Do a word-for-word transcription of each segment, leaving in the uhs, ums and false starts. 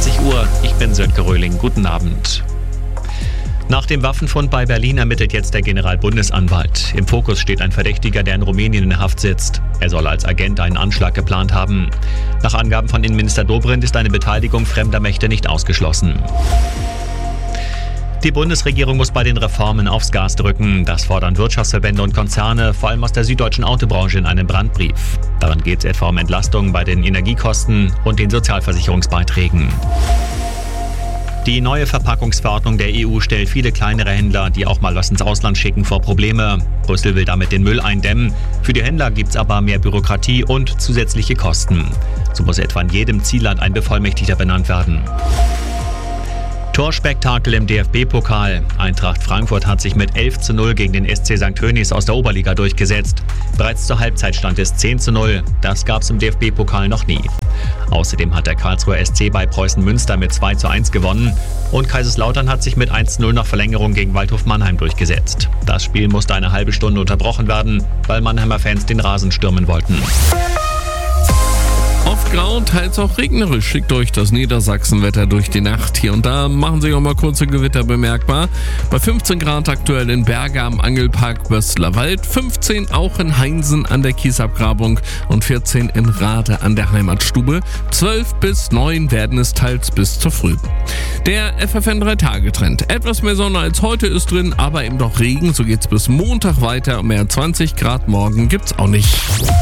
zwanzig Uhr. Ich bin Sönke Röhling. Guten Abend. Nach dem Waffenfund bei Berlin ermittelt jetzt der Generalbundesanwalt. Im Fokus steht ein Verdächtiger, der in Rumänien in Haft sitzt. Er soll als Agent einen Anschlag geplant haben. Nach Angaben von Innenminister Dobrindt ist eine Beteiligung fremder Mächte nicht ausgeschlossen. Die Bundesregierung muss bei den Reformen aufs Gas drücken. Das fordern Wirtschaftsverbände und Konzerne, vor allem aus der süddeutschen Autobranche, in einem Brandbrief. Darin geht es etwa um Entlastungen bei den Energiekosten und den Sozialversicherungsbeiträgen. Die neue Verpackungsverordnung der E U stellt viele kleinere Händler, die auch mal was ins Ausland schicken, vor Probleme. Brüssel will damit den Müll eindämmen. Für die Händler gibt es aber mehr Bürokratie und zusätzliche Kosten. So muss etwa in jedem Zielland ein Bevollmächtigter benannt werden. Torspektakel im D F B-Pokal. Eintracht Frankfurt hat sich mit elf zu null gegen den S C Sankt Tönnies aus der Oberliga durchgesetzt. Bereits zur Halbzeit stand es zehn zu null. Das gab es im D F B-Pokal noch nie. Außerdem hat der Karlsruher S C bei Preußen Münster mit zwei zu eins gewonnen. Und Kaiserslautern hat sich mit eins zu null nach Verlängerung gegen Waldhof Mannheim durchgesetzt. Das Spiel musste eine halbe Stunde unterbrochen werden, weil Mannheimer Fans den Rasen stürmen wollten. Oft grau, teils auch regnerisch schickt euch das Niedersachsenwetter durch die Nacht. Hier und da machen sich auch mal kurze Gewitter bemerkbar. Bei fünfzehn Grad aktuell in Berge am Angelpark Böstlerwald, fünfzehn auch in Heinsen an der Kiesabgrabung und vierzehn in Rade an der Heimatstube. zwölf bis neun werden es teils bis zur Früh. Der F F N drei Tage Trend. Etwas mehr Sonne als heute ist drin, aber eben doch Regen. So geht's bis Montag weiter. Mehr zwanzig Grad morgen gibt's auch nicht.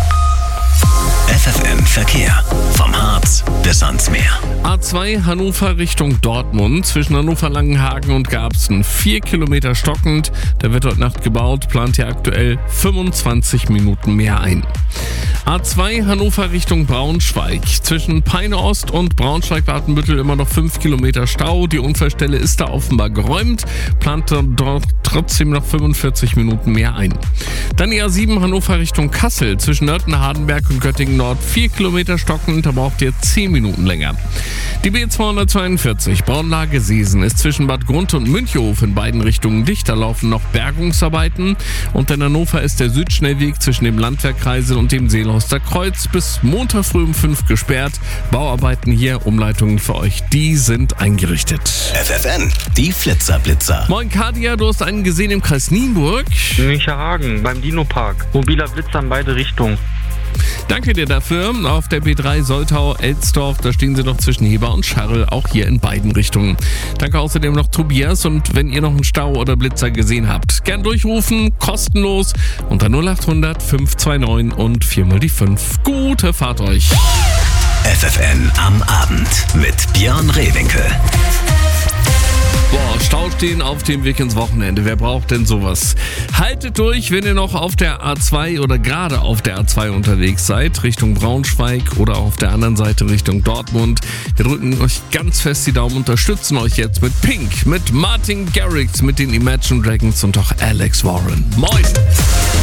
F F N Verkehr. Vom Harz bis ans Meer. A zwei Hannover Richtung Dortmund. Zwischen Hannover-Langenhagen und Garbsen vier Kilometer stockend. Da wird dort Nacht gebaut. Plant hier aktuell fünfundzwanzig Minuten mehr ein. A zwei Hannover Richtung Braunschweig. Zwischen Peine Ost und Braunschweig-Watenbüttel immer noch fünf Kilometer Stau. Die Unfallstelle ist da offenbar geräumt. Plant dort trotzdem noch fünfundvierzig Minuten mehr ein. Dann die A sieben Hannover Richtung Kassel. Zwischen Nörten, Hardenberg und Göttingen Nord vier Kilometer stockend. Da braucht ihr zehn Minuten länger. Die B zweihundertzweiundvierzig Braunlage Seesen ist zwischen Bad Grund und Münchhof in beiden Richtungen dicht. Da laufen noch Bergungsarbeiten. Und in Hannover ist der Südschnellweg zwischen dem Landwehrkreisel und dem Seelhorster Kreuz bis Montag früh um fünf gesperrt. Bauarbeiten hier, Umleitungen für euch, die sind eingerichtet. F F N, die Flitzerblitzer. Moin Kadia, du hast einen gesehen im Kreis Nienburg. Müncherhagen, beim Dino-Park. Mobiler Blitzer in beide Richtungen. Danke dir dafür. Auf der B drei Soltau-Elsdorf, da stehen sie noch zwischen Heber und Scharrel, auch hier in beiden Richtungen. Danke außerdem noch Tobias, und wenn ihr noch einen Stau oder Blitzer gesehen habt, gern durchrufen, kostenlos unter null acht hundert fünf zwei neun und viermal die fünf. Gute Fahrt euch. F F N am Abend mit Björn Rehwinkel. Boah, Stau stehen auf dem Weg ins Wochenende. Wer braucht denn sowas? Haltet durch, wenn ihr noch auf der A zwei oder gerade auf der A zwei unterwegs seid, Richtung Braunschweig oder auf der anderen Seite Richtung Dortmund. Wir drücken euch ganz fest die Daumen, unterstützen euch jetzt mit Pink, mit Martin Garrix, mit den Imagine Dragons und auch Alex Warren. Moin!